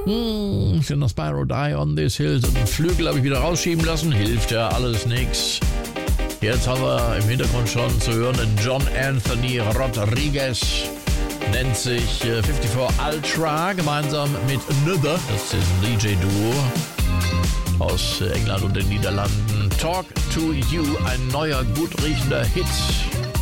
Sind das Spyro Die on This Hill. Den Flügel habe ich wieder rausschieben lassen. Hilft ja alles nix. Jetzt haben wir im Hintergrund schon zu hören den John Anthony Rodriguez. Nennt sich 54 Ultra gemeinsam mit Another. Das ist ein DJ-Duo aus England und den Niederlanden. Talk to You, ein neuer, gut riechender Hit.